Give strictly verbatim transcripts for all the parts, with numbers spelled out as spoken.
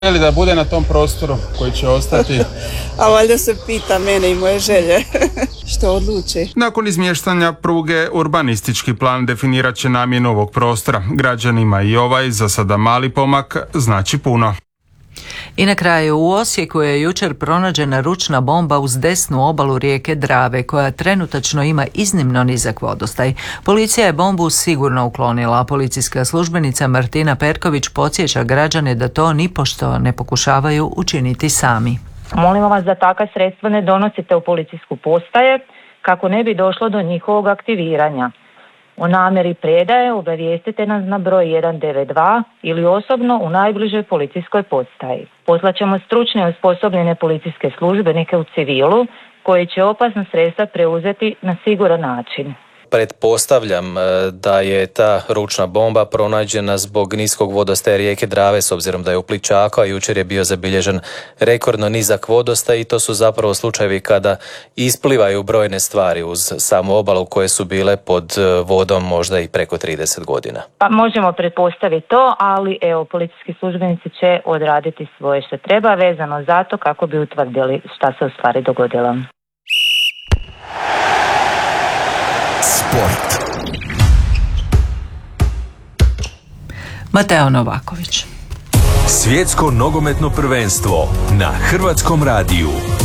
Želi da bude na tom prostoru koji će ostati. A valjda se pita mene i moje želje što odluči. Nakon izmještanja pruge, urbanistički plan definirat će namjenu ovog prostora. Građanima i ovaj, za sada mali pomak, znači puno. I na kraju, u Osijeku je jučer pronađena ručna bomba uz desnu obalu rijeke Drave, koja trenutačno ima iznimno nizak vodostaj. Policija je bombu sigurno uklonila, a policijska službenica Martina Perković podsjeća građane da to nipošto ne pokušavaju učiniti sami. Molimo vas da takva sredstva ne donosite u policijsku postaje kako ne bi došlo do njihovog aktiviranja. O namjeri predaje obavijestite nas na broj jedan devet dva ili osobno u najbližoj policijskoj postaji. Poslaćemo stručne i osposobljene policijske službenike u civilu koji će opasna sredstva preuzeti na siguran način. Pretpostavljam da je ta ručna bomba pronađena zbog niskog vodostaja rijeke Drave, s obzirom da je u Pličaku, a jučer je bio zabilježen rekordno nizak vodostaj i to su zapravo slučajevi kada isplivaju brojne stvari uz samu obalu koje su bile pod vodom možda i preko trideset godina. Pa možemo pretpostaviti to, ali evo, policijski službenici će odraditi svoje što treba vezano za to kako bi utvrdili šta se u stvari dogodilo. Sport. Mateo Novaković. Svjetsko nogometno prvenstvo na Hrvatskom radiju.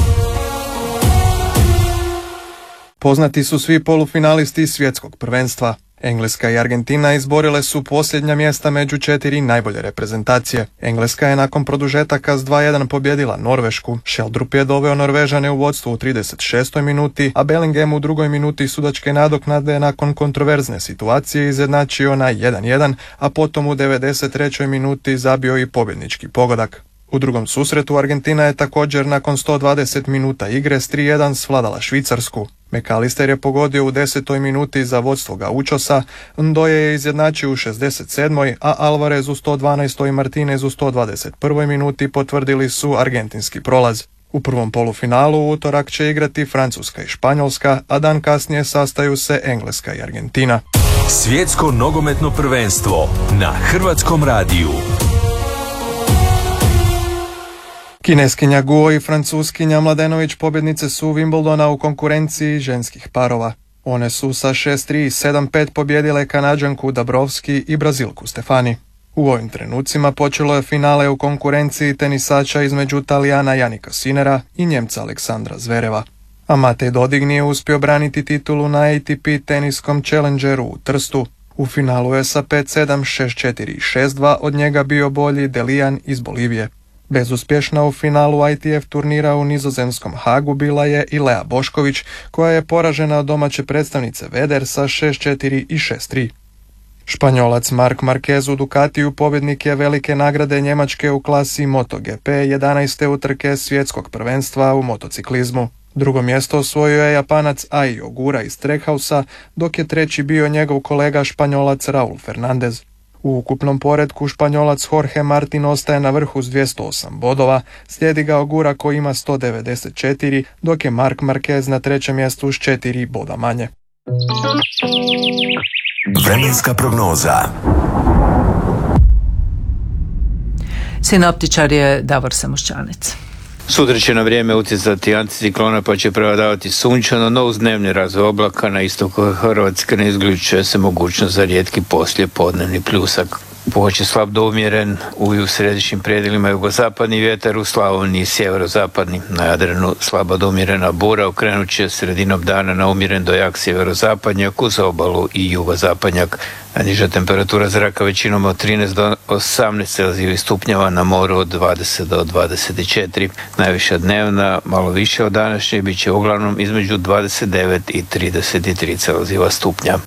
Poznati su svi polufinalisti svjetskog prvenstva. Engleska i Argentina izborile su posljednja mjesta među četiri najbolje reprezentacije. Engleska je nakon produžetaka s dva jedan pobjedila Norvešku. Sheldrup je doveo Norvežane u vodstvu u trideset šestoj minuti, a Bellingham u drugoj minuti sudačke nadoknade nakon kontroverzne situacije izjednačio na jedan jedan, a potom u devedeset trećoj minuti zabio i pobjednički pogodak. U drugom susretu Argentina je također nakon sto dvadeset minuta igre s tri jedan svladala Švicarsku. McAllister je pogodio u desetoj minuti za vodstvo Gaučosa, Ndoye je izjednačio u šezdeset sedmoj, a Alvarez u sto dvanaestoj i Martinez u sto dvadeset prvoj minuti potvrdili su argentinski prolaz. U prvom polufinalu u utorak će igrati Francuska i Španjolska, a dan kasnije sastaju se Engleska i Argentina. Svjetsko nogometno prvenstvo na Hrvatskom radiju. Kineskinja Guo i francuskinja Mladenović pobjednice su Wimbledona u konkurenciji ženskih parova. One su sa šest tri i sedam pet pobjedile Kanađanku Dabrowski i Brazilku Stefani. U ovim trenucima počelo je finale u konkurenciji tenisača između Talijana Janika Sinera i Njemca Aleksandra Zvereva. A Matej Dodig nije uspio braniti titulu na A T P teniskom Challengeru u Trstu. U finalu je sa pet sedam, šest četiri i šest dva od njega bio bolji Delijan iz Bolivije. Bezuspješna u finalu I T F turnira u nizozemskom Hagu bila je i Lea Bošković, koja je poražena od domaće predstavnice Veder sa šest četiri i šest tri. Španjolac Marc Marquez u Ducatiju pobjednik je velike nagrade Njemačke u klasi MotoGP jedanaeste utrke svjetskog prvenstva u motociklizmu. Drugo mjesto osvojio je Japanac Ai Ogura iz Trackhausa, dok je treći bio njegov kolega Španjolac Raul Fernandez. U ukupnom poretku Španjolac Jorge Martin ostaje na vrhu s dvjesto osam bodova, slijedi ga Ogura koji ima sto devedeset četiri, dok je Marc Marquez na trećem mjestu s četiri boda manje. Vremenska prognoza. Sinoptičar je Davor Samošćanec. Sutra će na vrijeme utjecati anticiklona pa će prevladavati sunčano, no uz dnevni razvoj oblaka na istoku Hrvatske ne isključuje se mogućnost za rijetki poslijepodnevni pljusak. Puhat će slab do umjeren u središnjim predjelima jugozapadni vjetar, u Slavoniji sjeverozapadni. Na Jadranu slaba do umjerena bura, okrenut će sredinom dana na umjeren do jak sjeverozapadnjak, uz obalu i jugozapadnjak. Najniža temperatura zraka većinom od trinaest do osamnaest Celzijevih stupnjeva, na moru od dvadeset do dvadeset četiri. Najviša dnevna, malo više od današnje, bit će uglavnom između dvadeset devet i trideset tri Celzijeva stupnja.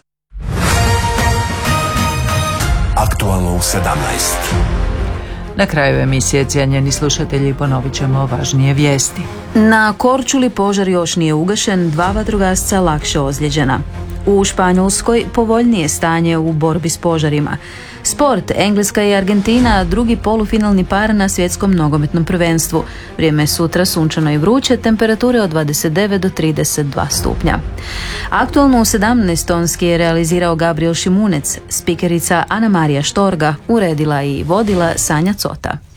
Aktualno u sedamnaest. Na kraju emisije, cijenjeni slušatelji, ponovit ćemo važnije vijesti. Na Korčuli požar još nije ugašen, dva vatrogasca lakše ozlijeđena. U Španjolskoj povoljnije stanje u borbi s požarima. Sport, Engleska i Argentina, drugi polufinalni par na svjetskom nogometnom prvenstvu. Vrijeme je sutra sunčano i vruće, temperature od dvadeset devet do trideset dva stupnja. Aktualno u sedamnaest tonski je realizirao Gabriel Šimunec, spikerica Ana Marija Štorga, uredila i vodila Sanja Cota.